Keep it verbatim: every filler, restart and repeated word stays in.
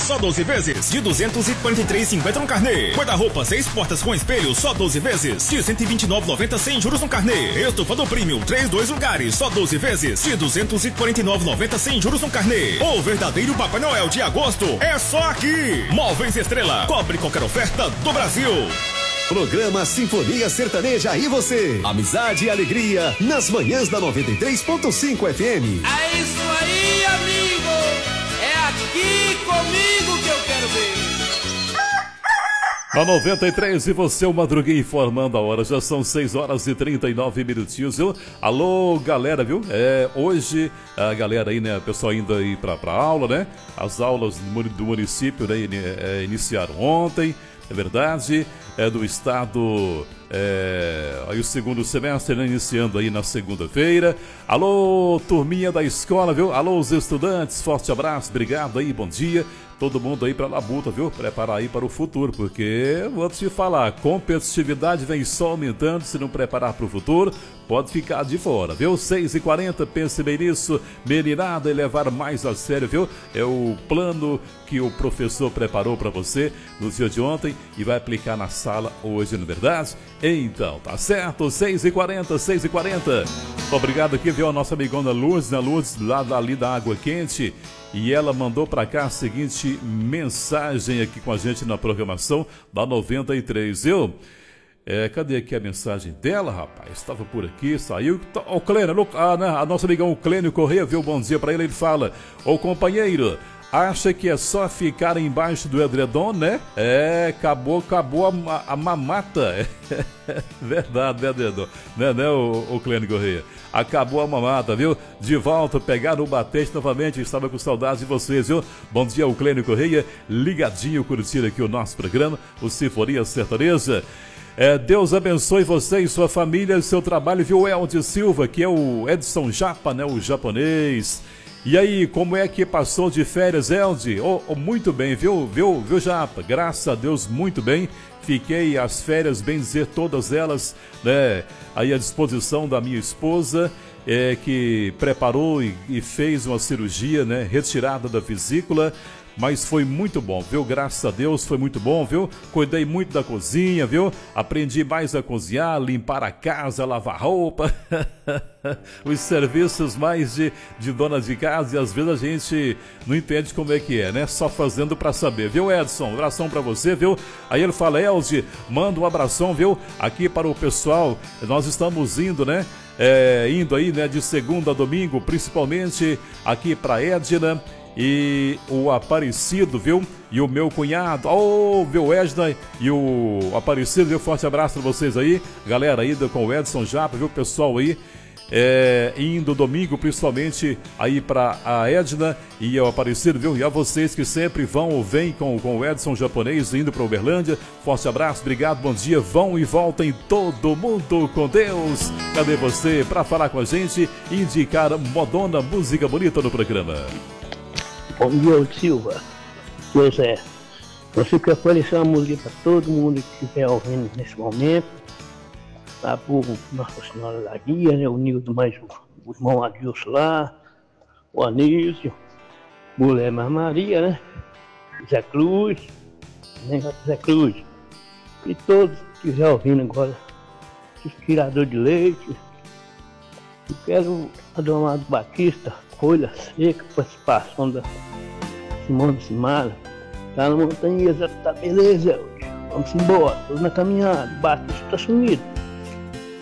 só doze vezes de duzentos e quarenta e três reais e cinquenta centavos no carnê. Guarda-roupa seis portas com espelho, só doze vezes de cento e vinte e nove reais e noventa centavos sem juros no carnê. Estofado Premium, três dois lugares, só doze vezes de duzentos e quarenta e nove reais e noventa centavos sem juros no carnê. O verdadeiro Papai Noel de agosto é só aqui. Móveis Estrela, cobre qualquer oferta do Brasil. Programa Sinfonia Sertaneja e você. Amizade e alegria nas manhãs da noventa e três ponto cinco F M. É isso aí, amigo. É aqui comigo que eu quero ver. Na noventa e três, e você, o Madruguinho informando a hora. Já são seis horas e trinta e nove minutinhos, viu? Alô, galera, viu? É, hoje, a galera aí, né? O pessoal indo aí pra, pra aula, né? As aulas do município, né? É, iniciaram ontem, é verdade? É do estado, é, aí o segundo semestre, né, iniciando aí na segunda-feira. Alô, turminha da escola, viu? Alô, os estudantes, forte abraço, obrigado aí, bom dia. Todo mundo aí pra labuta, viu? Preparar aí para o futuro, porque vou te falar, competitividade vem só aumentando. Se não preparar para o futuro, pode ficar de fora, viu? seis e quarenta, pense bem nisso, meninada, e levar mais a sério, viu? É o plano que o professor preparou para você no dia de ontem e vai aplicar na sala hoje, não é verdade? Então, tá certo, seis e quarenta, seis e quarenta. Obrigado aqui, viu? A nossa amigona Lourdes, né? Lourdes, lá dali da Água Quente. E ela mandou para cá a seguinte mensagem aqui com a gente na programação da noventa e três. Eu, é, cadê aqui a mensagem dela, rapaz? Estava por aqui, saiu. O Clênio, a, né, a nossa amigão Clênio Corrêa, viu? Bom dia para ele, ele fala: ô companheiro, acha que é só ficar embaixo do edredom, né? É, acabou, acabou a, a mamata. É verdade, né, edredom? Né, né, o, o Clênio Corrêa? Acabou a mamata, viu? De volta, pegar o batente novamente. Estava com saudade de vocês, viu? Bom dia, o Clênio Correia, ligadinho, curtindo aqui o nosso programa, o Sinfonia Sertaneja. É, Deus abençoe você e sua família e seu trabalho, viu? Elde Silva, que é o Edson Japa, né? O japonês. E aí, como é que passou de férias, Elde? Oh, oh, muito bem, viu? Viu, viu, Japa? Graças a Deus, muito bem. Fiquei as férias, bem dizer, todas elas, né, aí à disposição da minha esposa, é, que preparou e, e fez uma cirurgia, né, retirada da vesícula, mas foi muito bom, viu? Graças a Deus foi muito bom, viu? Cuidei muito da cozinha, viu? Aprendi mais a cozinhar, limpar a casa, lavar roupa, os serviços mais de, de dona de casa, e às vezes a gente não entende como é que é, né? Só fazendo pra saber, viu, Edson? Um abração pra você, viu? Aí ele fala: Elde, manda um abração, viu? Aqui para o pessoal, nós estamos indo, né? É, indo aí, né, de segunda a domingo, principalmente aqui pra Edna e o Aparecido, viu? E o meu cunhado, oh, viu, Edna e o Aparecido, viu? Forte abraço pra vocês aí, galera aí com o Edson Japa, viu? Pessoal aí, é, indo domingo, principalmente aí pra a Edna e o Aparecido, viu? E a vocês que sempre vão ou vêm com, com o Edson japonês, indo pra Uberlândia, forte abraço, obrigado, bom dia, vão e voltem todo mundo com Deus. Cadê você pra falar com a gente e indicar modona, música bonita no programa? Bom dia, Silva. José, você quer oferecer uma música para todo mundo que estiver ouvindo nesse momento. Tá por Nossa Senhora da Guia, né? O Nildo, mais o, o irmão Adilson lá, o Anísio, Mulher Maria, né? Zé Cruz, né? Zé Cruz. E todos que estiver ouvindo agora, os tiradores de leite. Eu quero a Dona Batista, Folha Seca, participação da Simone Simara. Tá na montanha, tá beleza, vamos embora, tô na caminhada, Batista tá sumido.